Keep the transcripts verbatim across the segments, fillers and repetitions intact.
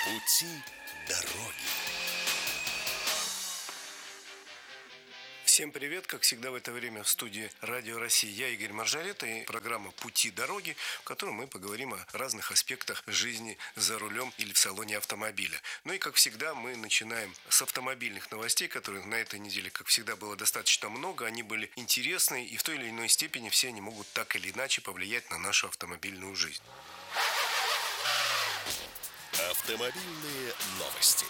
Пути дороги. Всем привет! Как всегда в это время в студии Радио России я, Игорь Маржарета, и программа «Пути дороги», в которой мы поговорим о разных аспектах жизни за рулем или в салоне автомобиля. Ну и, как всегда, мы начинаем с автомобильных новостей, которых на этой неделе, как всегда, было достаточно много. Они были интересны, и в той или иной степени все они могут так или иначе повлиять на нашу автомобильную жизнь. Автомобильные новости.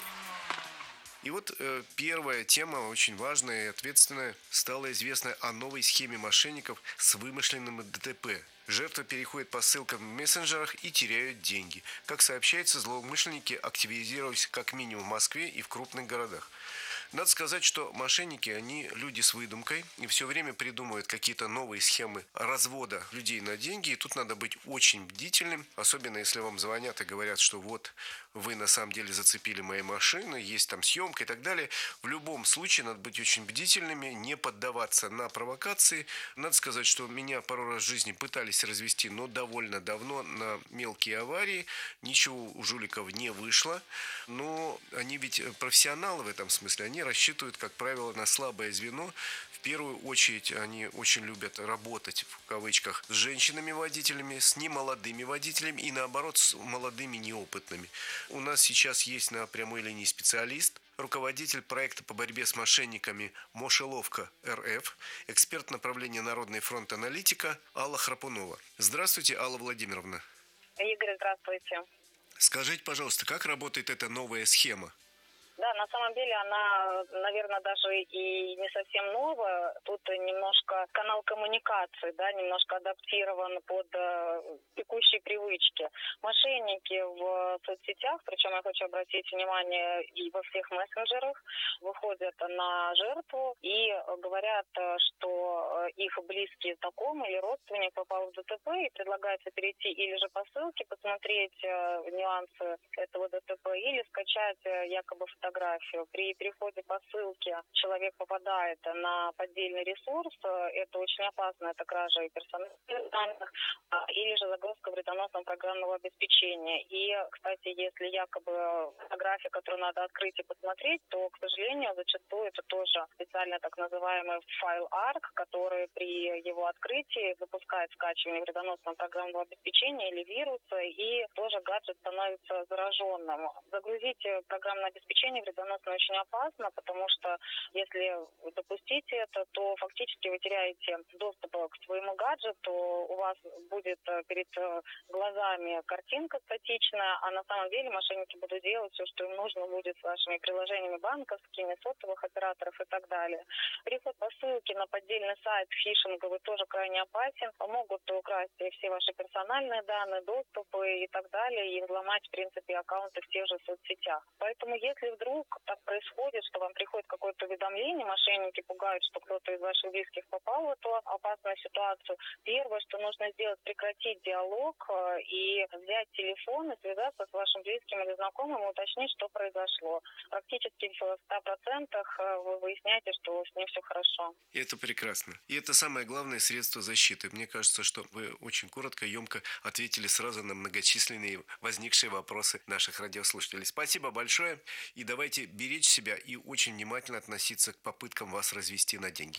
И вот э, первая тема, очень важная и ответственная, стала известна о новой схеме мошенников с вымышленным ДТП. Жертвы переходят по ссылкам в мессенджерах и теряют деньги. Как сообщается, злоумышленники активизировались как минимум в Москве и в крупных городах. Надо сказать, что мошенники, они люди с выдумкой и все время придумывают какие-то новые схемы развода людей на деньги. И тут надо быть очень бдительным, особенно если вам звонят и говорят, что вот вы на самом деле зацепили мои машины, есть там съемка и так далее. В любом случае надо быть очень бдительными, не поддаваться на провокации. Надо сказать, что меня пару раз в жизни пытались развести, но довольно давно на мелкие аварии. Ничего у жуликов не вышло. Но они ведь профессионалы в этом смысле. Они рассчитывают, как правило, на слабое звено. В первую очередь они очень любят работать, в кавычках, с женщинами-водителями, с немолодыми водителями и, наоборот, с молодыми неопытными. У нас сейчас есть на прямой линии специалист, руководитель проекта по борьбе с мошенниками «Мошеловка РФ», эксперт направления «Народный фронт аналитика» Алла Храпунова. Здравствуйте, Алла Владимировна. Игорь, здравствуйте. Скажите, пожалуйста, как работает эта новая схема? Да, на самом деле она, наверное, даже и не совсем новая. Тут немножко канал коммуникации, да, немножко адаптирован под э, текущие привычки. Мошенники в соцсетях, причем я хочу обратить внимание и во всех мессенджерах, выходят на жертву и говорят, что их близкий знакомый или родственник попал в ДТП и предлагается перейти или же по ссылке, посмотреть э, нюансы этого ДТП, или скачать э, якобы фотографию. При переходе по ссылке человек попадает на поддельный ресурс. Это очень опасно, это кража и персональных данных, или же загрузка вредоносного программного обеспечения. И, кстати, если якобы фотография, которую надо открыть и посмотреть, то, к сожалению, зачастую это тоже специально так называемый файл арк, который при его открытии запускает скачивание вредоносного программного обеспечения или вируса, и тоже гаджет становится зараженным. Загрузить программное обеспечение вредоносное очень опасно, потому что если вы допустите это, то фактически вы теряете доступ к своему гаджету, у вас будет перед глазами картинка статичная, а на самом деле мошенники будут делать все, что им нужно будет с вашими приложениями банковскими, сотовых операторов и так далее. Переход по ссылке на поддельный сайт фишинговый тоже крайне опасен, могут украсть все ваши персональные данные, доступы и так далее, и взломать, в принципе, аккаунты в тех же соцсетях. Поэтому если вдруг так происходит, что вам приходит какое-то уведомление, мошенники пугают, что кто-то из ваших близких попал в эту опасную ситуацию, первое, что нужно сделать, прекратить диалог и взять телефон и связаться с вашим близким или знакомым и уточнить, что произошло. Практически в ста процентах вы выясняете, что с ним все хорошо. И это прекрасно. И это самое главное средство защиты. Мне кажется, что вы очень коротко, емко ответили сразу на многочисленные возникшие вопросы наших радиослушателей. Спасибо большое. И давайте беречь себя и очень внимательно относиться к попыткам вас развести на деньги.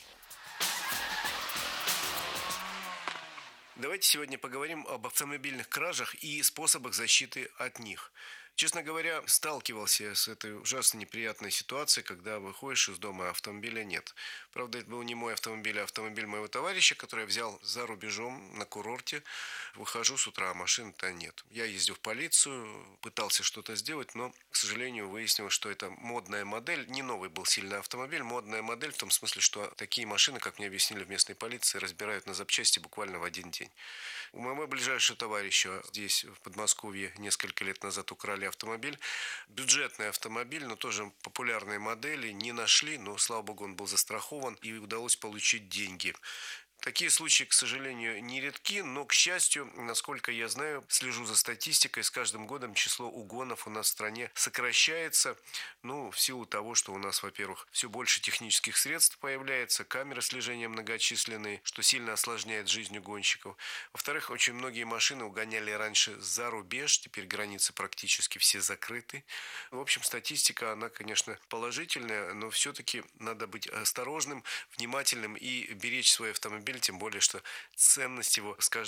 Давайте сегодня поговорим об автомобильных кражах и способах защиты от них. Честно говоря, сталкивался с этой ужасно неприятной ситуацией, когда выходишь из дома, а автомобиля нет. Правда, это был не мой автомобиль, а автомобиль моего товарища, который я взял за рубежом на курорте. Выхожу с утра, а машины-то нет. Я ездил в полицию, пытался что-то сделать, но, к сожалению, выяснилось, что это модная модель. Не новый был сильный автомобиль, модная модель в том смысле, что такие машины, как мне объяснили в местной полиции, разбирают на запчасти буквально в один день. У моего ближайшего товарища здесь, в Подмосковье, несколько лет назад украли автомобиль. Бюджетный автомобиль, но тоже популярные модели. Не нашли, но, слава богу, он был застрахован и удалось получить деньги. Такие случаи, к сожалению, не редки, но, к счастью, насколько я знаю, слежу за статистикой, с каждым годом число угонов у нас в стране сокращается, ну, в силу того, что у нас, во-первых, все больше технических средств появляется, камеры слежения многочисленные, что сильно осложняет жизнь угонщиков. Во-вторых, очень многие машины угоняли раньше за рубеж, теперь границы практически все закрыты. В общем, статистика, она, конечно, положительная, но все-таки надо быть осторожным, внимательным и беречь свой автомобиль, тем более, что ценность его с каждым